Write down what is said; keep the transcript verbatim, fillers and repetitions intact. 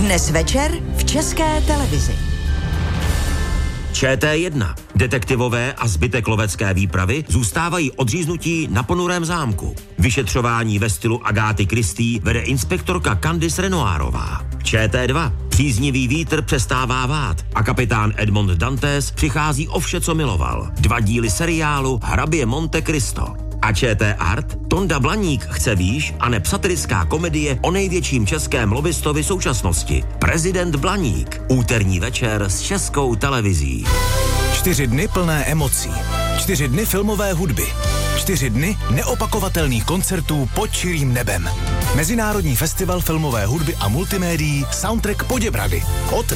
Dnes večer v České televizi. Č T jedna. Detektivové a zbytek lovecké výpravy zůstávají odříznutí na ponurém zámku. Vyšetřování ve stylu Agáty Christie vede inspektorka Candice Renoirová. Č T dva. Příznivý vítr přestává vát a kapitán Edmond Dantes přichází o vše, co miloval. Dva díly seriálu Hrabě Monte Cristo. A Č T Art? Tonda Blaník chce výš a neb satirická komedie o největším českém lobbystovi současnosti. Prezident Blaník. Úterní večer s Českou televizí. Čtyři dny plné emocí. Čtyři dny filmové hudby. Čtyři dny neopakovatelných koncertů pod čirým nebem. Mezinárodní festival filmové hudby a multimédií Soundtrack Poděbrady. Od